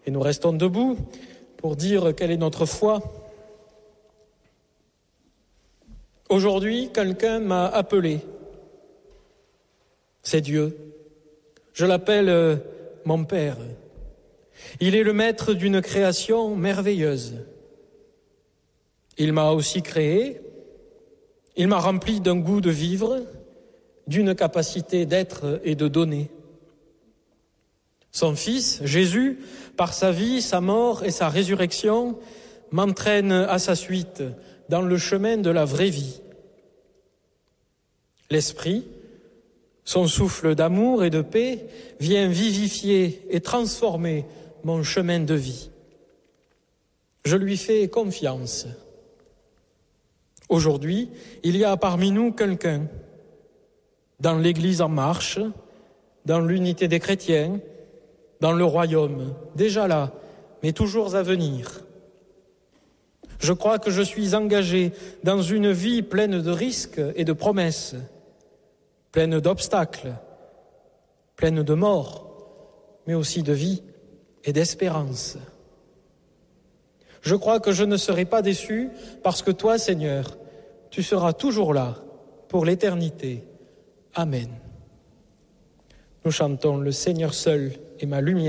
Et nous restons debout pour dire quelle est notre foi. Aujourd'hui, quelqu'un m'a appelé. C'est Dieu. Je l'appelle mon Père. Il est le maître d'une création merveilleuse. Il m'a aussi créé. Il m'a rempli d'un goût de vivre, d'une capacité d'être et de donner. Son Fils, Jésus, par sa vie, sa mort et sa résurrection, m'entraîne à sa suite dans le chemin de la vraie vie. L'Esprit, son souffle d'amour et de paix, vient vivifier et transformer mon chemin de vie. Je lui fais confiance. Aujourd'hui, il y a parmi nous quelqu'un, dans l'Église en marche, dans l'unité des chrétiens, dans le royaume, déjà là, mais toujours à venir. Je crois que je suis engagé dans une vie pleine de risques et de promesses, pleine d'obstacles, pleine de mort, mais aussi de vie et d'espérance. Je crois que je ne serai pas déçu parce que toi, Seigneur, tu seras toujours là pour l'éternité. Amen. Nous chantons « Le Seigneur seul est ma lumière ».